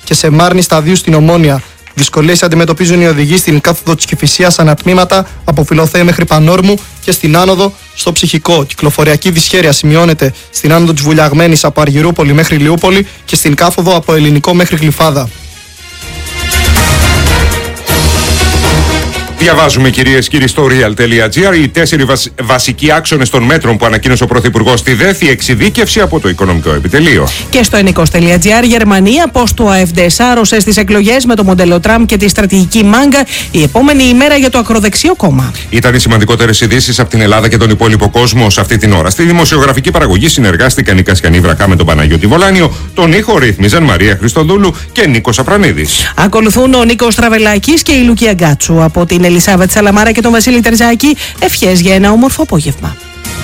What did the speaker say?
και σε Μάρνη σταδίου στην Ομόνια. Δυσκολίες αντιμετωπίζουν οι οδηγοί στην κάθοδο της Κηφισίας ανατμήματα από Φιλοθέη μέχρι Πανόρμου και στην άνοδο στο Ψυχικό. Κυκλοφοριακή δυσχέρεια σημειώνεται στην άνοδο της Βουλιαγμένης από Αργυρούπολη μέχρι Λιούπολη και στην κάθοδο από Ελληνικό μέχρι Γλυφάδα. Διαβάζουμε, κυρίες και κύριοι, στο real.gr οι 4 βασικοί άξονες των μέτρων που ανακοίνωσε ο Πρωθυπουργός στη ΔΕΘ, η εξειδίκευση από το Οικονομικό Επιτελείο. Και στο ενικός.gr, Γερμανία, πώς το AfD σάρωσε στις εκλογές με το μοντέλο Τραμπ και τη στρατηγική Μάγκα, η επόμενη ημέρα για το ακροδεξιό κόμμα. Ήταν οι σημαντικότερες ειδήσεις από την Ελλάδα και τον υπόλοιπο κόσμο σε αυτή την ώρα. Στη δημοσιογραφική παραγωγή συνεργάστηκαν η Κασιανή Βρακά με τον Παναγιώτη Βολάνιο, τον ήχο ρύθμιζαν Μαρία Χριστοδούλου και Νίκος Απρανίδης. Ακολουθούν ο Νίκος Τραβελάκης και η Λουκία Γκάτσου. Από την Ελισάβετ Σαλαμάρα και τον Βασίλη Τερζάκη, ευχές για ένα όμορφο απόγευμα.